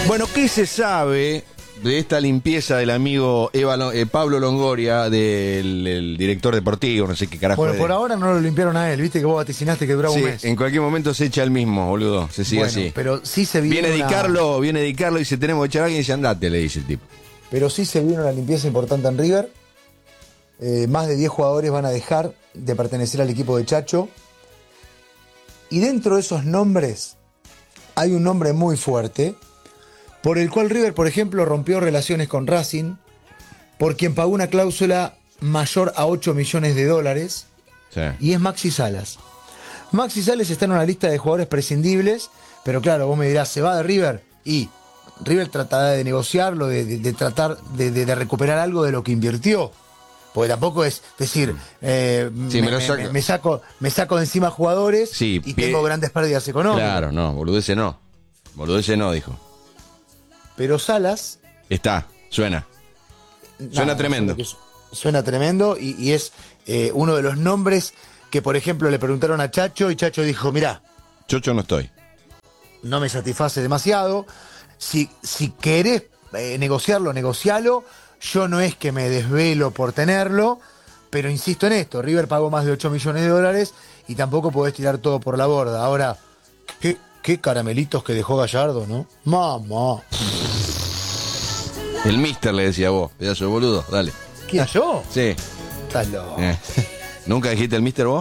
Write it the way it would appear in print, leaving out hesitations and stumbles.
Bueno, ¿qué se sabe de esta limpieza del amigo Pablo Longoria, del director deportivo, no sé qué carajo? Bueno, por ahora no lo limpiaron a él, viste que vos vaticinaste que duraba un mes. En cualquier momento se echa el mismo, boludo, se sigue Bueno, así. pero sí se vino Viene a Di Carlo y dice, tenemos que echar a alguien y dice, andate, le dice el tipo. Pero sí se vino una limpieza importante en River. Más de 10 jugadores van a dejar de pertenecer al equipo de Chacho. Y dentro de esos nombres hay un nombre muy fuerte, por el cual River, por ejemplo, rompió relaciones con Racing, por quien pagó una cláusula mayor a 8 millones de dólares, Sí. y es Maxi Salas. Maxi Salas está en una lista de jugadores prescindibles, pero claro, vos me dirás, ¿se va de River? Y River tratará de negociarlo, de tratar de recuperar algo de lo que invirtió. Porque tampoco es decir, Sí, me saco de encima jugadores Sí, y tengo grandes pérdidas económicas. Claro, no, boludece no. Boludece no, dijo. Pero Salas... Suena tremendo. Suena tremendo y es uno de los nombres que, por ejemplo, le preguntaron a Chacho y Chacho dijo, mirá, Chocho no estoy. no me satisface demasiado. Si querés negociarlo, negocialo. Yo no es que me desvelo por tenerlo, pero insisto en esto, River pagó más de 8 millones de dólares y tampoco podés tirar todo por la borda. Ahora, qué caramelitos que dejó Gallardo, ¿no? Mamá. El mister le decía a vos, pedazo de boludo, dale. ¿Quién, yo? Sí. Estás loco. ¿Nunca dijiste el mister vos?